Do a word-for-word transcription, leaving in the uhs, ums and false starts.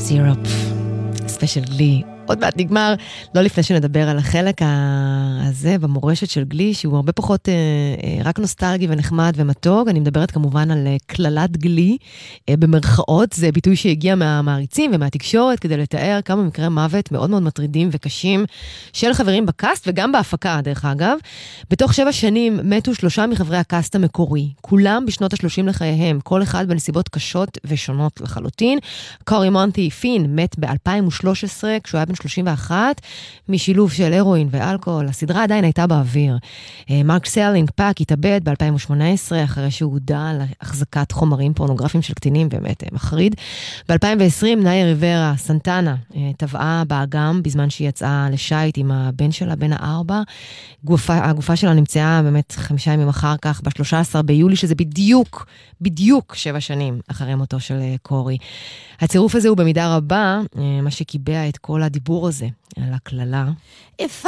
סירופ, ספיישל גלי. עוד מעט נגמר, לא לפני שנדבר על החלק הזה במורשת של גלי, שהוא הרבה פחות אה, אה, רק נוסטלגי ונחמד ומתוג. אני מדברת כמובן על אה, כללת גלי, אה, במרכאות, זה ביטוי שהגיע מהמעריצים ומהתקשורת, כדי לתאר כמה מקרי מוות מאוד מאוד מטרידים וקשים של חברים בקאסט, וגם בהפקה, דרך אגב. בתוך שבע שנים מתו שלושה מחברי הקאסט המקורי, כולם בשנות ה-שלושים לחייהם, כל אחד בנסיבות קשות ושונות לחלוטין. קורי מונטי פין מת ב-אלפיים ושלוש עשרה, כשהוא היה בן שלושים ואחת, משילוב של הרואין ואלכוהול. הסדרה עדיין הייתה באוויר. מרק סלינג פאק התאבד ב-אלפיים ושמונה עשרה, אחרי שהוא הודע על החזקת חומרים פורנוגרפיים של קטינים, באמת מחריד. ב-אלפיים ועשרים נאיה ריברה סנטנה טבעה באגם, בזמן שהיא יצאה לשייט עם הבן שלה, בן הארבע. גופה, הגופה שלה נמצאה באמת חמישה ימים אחר כך, ב-שלושה עשר ביולי, שזה בדיוק, בדיוק שבע שנים אחרי מותו של קורי. הצירוף הזה הוא במידה רבה, מה שקיבע את כל הדיבור הזה על הכללה.